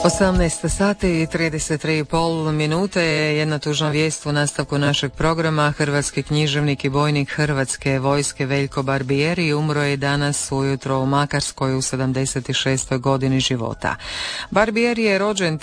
18 sati i 33,5 minute je jedna tužna vijest u nastavku našeg programa. Hrvatski književnik i bojnik Hrvatske vojske Veljko Barbieri umro je danas ujutro u Makarskoj u 76. godini života. Barbieri je rođen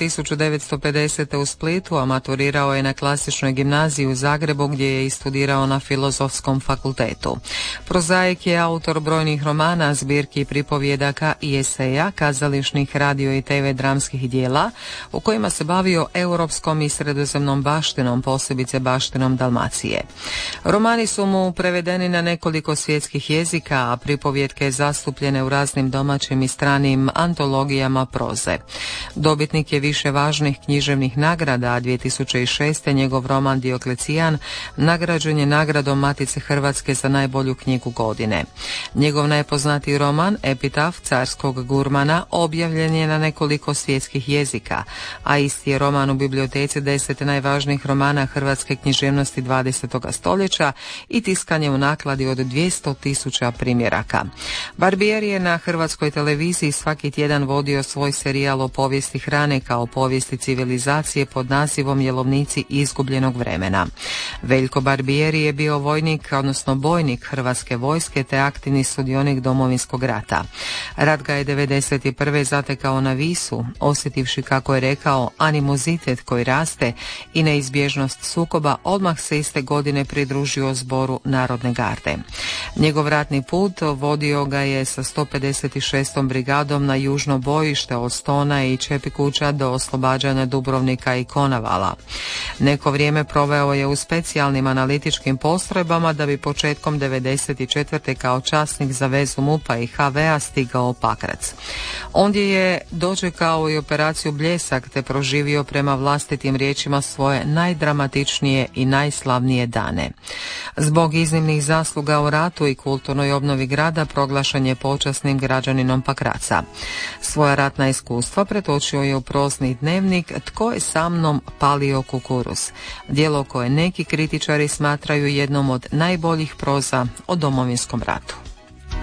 1950. u Splitu, a maturirao je na klasičnoj gimnaziji u Zagrebu gdje je i studirao na Filozofskom fakultetu. Prozaik je autor brojnih romana, zbirki pripovjedaka i eseja, kazališnih, radio i TV dramskih dijela u kojima se bavio europskom i sredozemnom baštinom, posebice baštinom Dalmacije. Romani su mu prevedeni na nekoliko svjetskih jezika, a pripovjetke zastupljene u raznim domaćim i stranim antologijama proze. Dobitnik je više važnih književnih nagrada, a 2006. njegov roman Dioklecijan nagrađen je nagradom Matice Hrvatske za najbolju knjigu godine. Njegov najpoznatiji roman, Epitaf carskog gurmana, objavljen je na nekoliko svjetskih jezika, a isti je roman u biblioteci 10 najvažnijih romana hrvatske književnosti 20. stoljeća i tiskan je u nakladi od 200.000 primjeraka. Barbieri je na hrvatskoj televiziji svaki tjedan vodio svoj serijal o povijesti hrane kao povijesti civilizacije pod nazivom Jelovnici izgubljenog vremena. Veljko Barbieri je bio vojnik, odnosno bojnik Hrvatske vojske te aktivni sudionik Domovinskog rata. Rat ga je 1991. zatekao na Visu, osjetivši, kako je rekao, animozitet koji raste i neizbježnost sukoba, odmah se iste godine pridružio zboru Narodne garde. Njegov ratni put vodio ga je sa 156. brigadom na južno bojište od Stona i Čepikuća do oslobađanja Dubrovnika i Konavala. Neko vrijeme proveo je u specijalnim analitičkim postrojbama da bi početkom 1994. kao časnik za vezu MUP-a i HV-a stigao u Pakrac. Ondje je dočekao i operaciju Bljesak te proživio prema vlastitim riječima svoje najdramatičnije i najslavnije dane. Zbog iznimnih zasluga u ratu i kulturnoj obnovi grada proglašen je počasnim građaninom Pakraca. Svoja ratna iskustva pretočio je u prozni dnevnik Tko je sa mnom palio kukuruz, djelo koje neki kritičari smatraju jednom od najboljih proza o Domovinskom ratu.